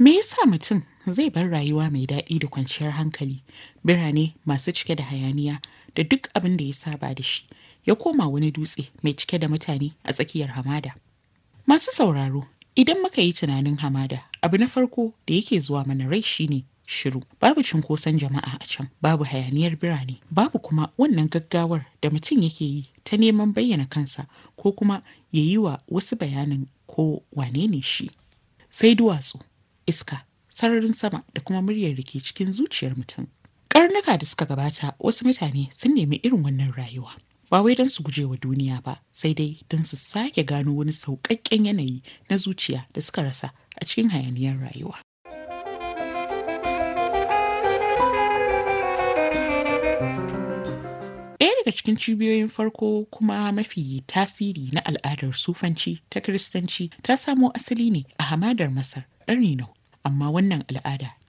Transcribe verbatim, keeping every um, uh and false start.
Me yasa mutum zai bar rayuwa mai daɗi da kwanciyar hankali, birane masu cike da hayaniya da duk abin da ya saba da shi, ya koma wani dutse mai cike da mutane a tsakiyar hamada? Masu sauraro, idan muka yi tunanin hamada, abu na farko da yake zuwa mana rai shine shiru. Babu cunkoson jama'a a can, babu hayaniyar birane, babu kuma wannan gaggawar da mutum yake yi ta neman bayyana kansa ko kuma ya yi wa wasu bayanin ko wane ne shi. Sai duwatsu, iska, sararin sama da kuma muryar da ke cikin zuciyar mutum. Karnuka da suka gabata wasu mutane sun nemi irin wannan rayuwa. Ba wai don su guje wa duniya ba, sai dai don su sake gano wani sauƙaƙƙen yanayi na zuciya da suka rasa a cikin hayaniyar rayuwa. Ɗaya daga cikin cibiyoyin farko kuma mafi tasiri na al'adar sufanci ta Kiristanci ta samo asali ne a hamadar Masar ƙarni na huɗu. Amma wannan al'ada